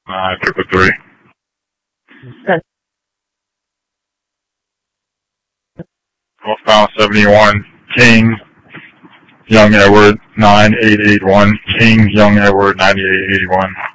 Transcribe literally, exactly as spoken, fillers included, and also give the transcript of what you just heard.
Uh, triple three. Northbound seventy-one, King, Young Edward, nine eight eight one, King, Young Edward, ninety-eight eighty-one.